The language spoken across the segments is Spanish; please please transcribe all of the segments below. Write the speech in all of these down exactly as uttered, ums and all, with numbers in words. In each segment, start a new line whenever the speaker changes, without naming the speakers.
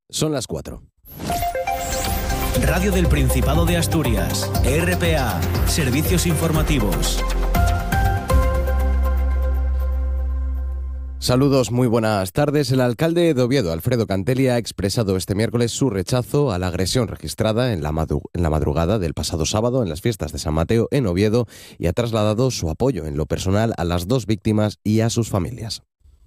Son las cuatro.
Radio del Principado de Asturias, R P A, Servicios Informativos.
Saludos, muy buenas tardes. El alcalde de Oviedo, Alfredo Cantelli, ha expresado este miércoles su rechazo a la agresión registrada en la, madru- en la madrugada del pasado sábado en las fiestas de San Mateo en Oviedo y ha trasladado su apoyo en lo personal a las dos víctimas y a sus familias.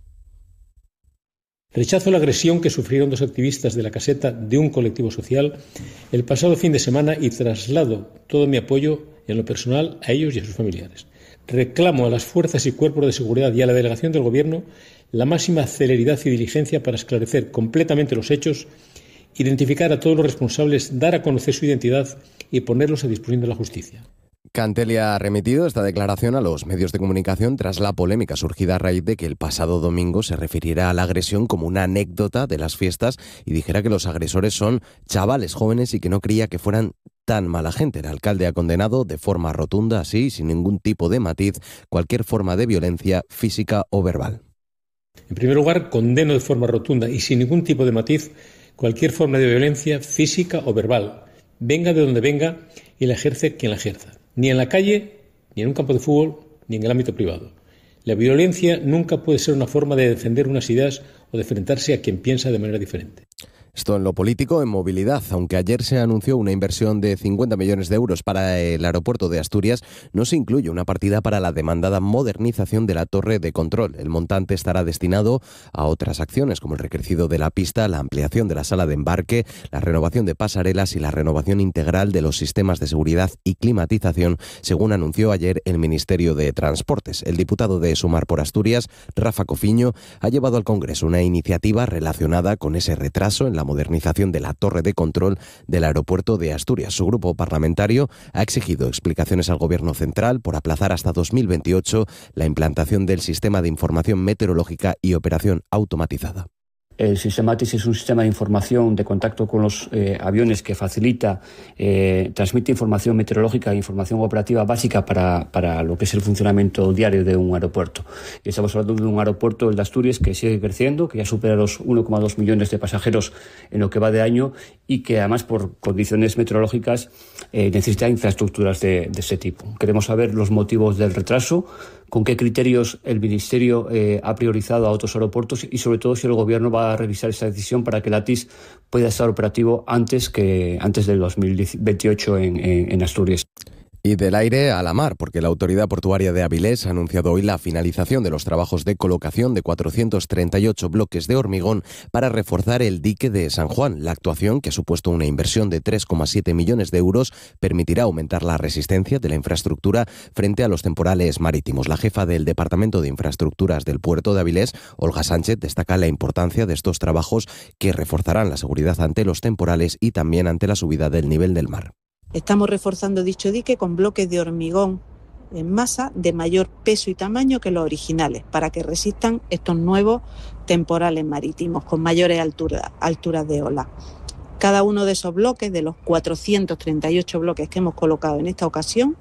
Rechazo la agresión que sufrieron dos activistas de la caseta de un colectivo social el pasado fin de semana y traslado todo mi apoyo en lo personal a ellos y a sus familiares. Reclamo a las fuerzas y cuerpos de seguridad y a la delegación del Gobierno la máxima celeridad y diligencia para esclarecer completamente los hechos, identificar a todos los responsables, dar a conocer su identidad y ponerlos a disposición de la justicia.
Cantelli ha remitido esta declaración a los medios de comunicación tras la polémica surgida a raíz de que el pasado domingo se refiriera a la agresión como una anécdota de las fiestas y dijera que los agresores son chavales jóvenes y que no creía que fueran tan mala gente. El alcalde ha condenado de forma rotunda, así, sin ningún tipo de matiz, cualquier forma de violencia física o verbal.
En primer lugar, condeno de forma rotunda y sin ningún tipo de matiz cualquier forma de violencia física o verbal, venga de donde venga y la ejerce quien la ejerza. Ni en la calle, ni en un campo de fútbol, ni en el ámbito privado. La violencia nunca puede ser una forma de defender unas ideas o de enfrentarse a quien piensa de manera diferente.
Esto en lo político, en movilidad. Aunque ayer se anunció una inversión de cincuenta millones de euros para el aeropuerto de Asturias, no se incluye una partida para la demandada modernización de la torre de control. El montante estará destinado a otras acciones como el recrecido de la pista, la ampliación de la sala de embarque, la renovación de pasarelas y la renovación integral de los sistemas de seguridad y climatización, según anunció ayer el Ministerio de Transportes. El diputado de Sumar por Asturias, Rafa Cofiño, ha llevado al Congreso una iniciativa relacionada con ese retraso en la la modernización de la torre de control del aeropuerto de Asturias. Su grupo parlamentario ha exigido explicaciones al Gobierno central por aplazar hasta dos mil veintiocho la implantación del sistema de información meteorológica y operación automatizada.
El sistema A T I S es un sistema de información de contacto con los eh, aviones que facilita, eh, transmite información meteorológica e información operativa básica para, para lo que es el funcionamiento diario de un aeropuerto. Y estamos hablando de un aeropuerto, el de Asturias, que sigue creciendo, que ya supera los uno coma dos millones de pasajeros en lo que va de año y que además por condiciones meteorológicas eh, necesita infraestructuras de, de ese tipo. Queremos saber los motivos del retraso, con qué criterios el Ministerio eh, ha priorizado a otros aeropuertos y sobre todo si el Gobierno va a revisar esa decisión para que el A T I S pueda estar operativo antes que antes del dos mil veintiocho en, en, en Asturias.
Y del aire a la mar, porque la Autoridad Portuaria de Avilés ha anunciado hoy la finalización de los trabajos de colocación de cuatrocientos treinta y ocho bloques de hormigón para reforzar el dique de San Juan. La actuación, que ha supuesto una inversión de tres coma siete millones de euros, permitirá aumentar la resistencia de la infraestructura frente a los temporales marítimos. La jefa del Departamento de Infraestructuras del Puerto de Avilés, Olga Sánchez, destaca la importancia de estos trabajos que reforzarán la seguridad ante los temporales y también ante la subida del nivel del mar.
Estamos reforzando dicho dique con bloques de hormigón en masa de mayor peso y tamaño que los originales para que resistan estos nuevos temporales marítimos con mayores alturas, alturas de ola. Cada uno de esos bloques, de los cuatrocientos treinta y ocho bloques que hemos colocado en esta ocasión,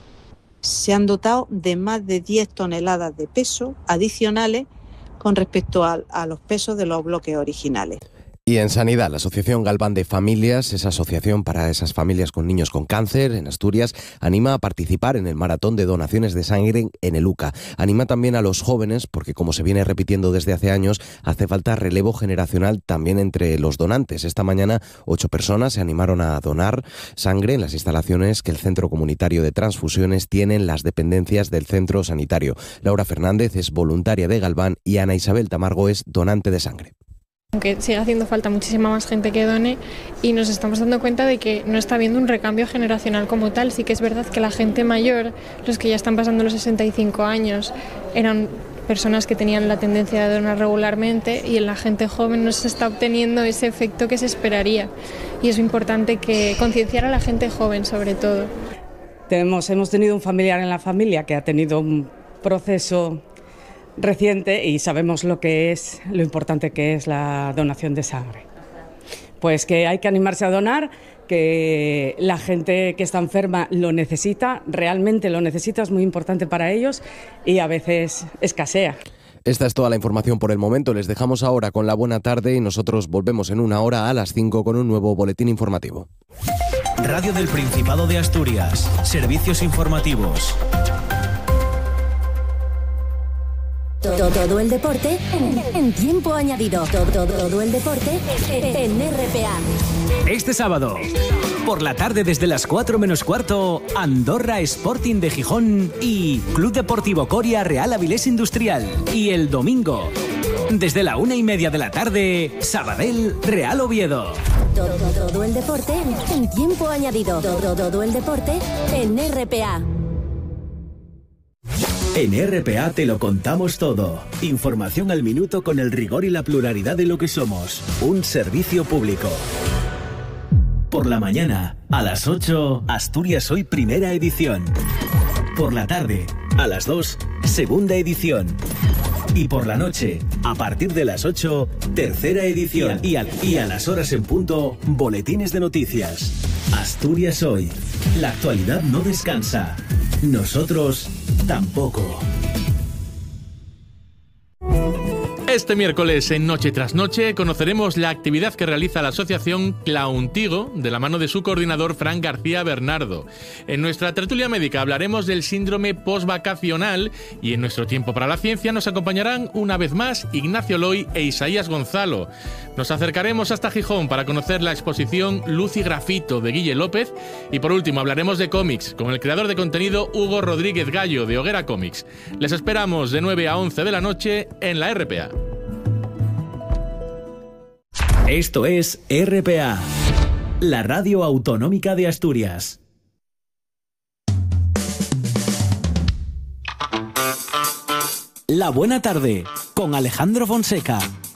se han dotado de más de diez toneladas de peso adicionales con respecto a, a los pesos de los bloques originales.
Y en sanidad, la Asociación Galván de Familias, esa asociación para esas familias con niños con cáncer en Asturias, anima a participar en el maratón de donaciones de sangre en el U C A. Anima también a los jóvenes porque, como se viene repitiendo desde hace años, hace falta relevo generacional también entre los donantes. Esta mañana, ocho personas se animaron a donar sangre en las instalaciones que el Centro Comunitario de Transfusiones tiene en las dependencias del centro sanitario. Laura Fernández es voluntaria de Galván y Ana Isabel Tamargo es donante de sangre.
Aunque sigue haciendo falta muchísima más gente que done y nos estamos dando cuenta de que no está habiendo un recambio generacional como tal. Sí que es verdad que la gente mayor, los que ya están pasando los sesenta y cinco años, eran personas que tenían la tendencia de donar regularmente y en la gente joven no se está obteniendo ese efecto que se esperaría. Y es importante que concienciar a la gente joven sobre todo.
Tenemos, hemos tenido un familiar en la familia que ha tenido un proceso reciente y sabemos lo que es, lo importante que es la donación de sangre. Pues que hay que animarse a donar, que la gente que está enferma lo necesita, realmente lo necesita, es muy importante para ellos y a veces escasea.
Esta es toda la información por el momento. Les dejamos ahora con la buena tarde y nosotros volvemos en una hora a las cinco con un nuevo boletín informativo.
Radio del Principado de Asturias. Servicios informativos.
Todo, todo el deporte en, en tiempo añadido. Todo, todo, todo el deporte en R P A.
Este sábado, por la tarde desde las cuatro menos cuarto, Andorra Sporting de Gijón y Club Deportivo Coria Real Avilés Industrial. Y el domingo, desde la una y media de la tarde, Sabadell Real Oviedo.
Todo, todo el deporte en tiempo añadido. Todo, todo el deporte en R P A.
En R P A te lo contamos todo. Información al minuto con el rigor y la pluralidad de lo que somos. Un servicio público. Por la mañana, a las ocho, Asturias Hoy primera edición. Por la tarde, a las dos, segunda edición. Y por la noche, a partir de las ocho, tercera edición. Y a, y a las horas en punto, boletines de noticias. Asturias Hoy. La actualidad no descansa. Nosotros tampoco.
Este miércoles en Noche tras Noche conoceremos la actividad que realiza la asociación Clauntigo de la mano de su coordinador Fran García Bernardo. En nuestra tertulia médica hablaremos del síndrome postvacacional y en nuestro tiempo para la ciencia nos acompañarán una vez más Ignacio Loy e Isaías Gonzalo. Nos acercaremos hasta Gijón para conocer la exposición Luz y Grafito de Guille López y por último hablaremos de cómics con el creador de contenido Hugo Rodríguez Gallo de Hoguera Comics. Les esperamos de nueve a once de la noche en la R P A.
Esto es R P A, la radio autonómica de Asturias. La buena tarde con Alejandro Fonseca.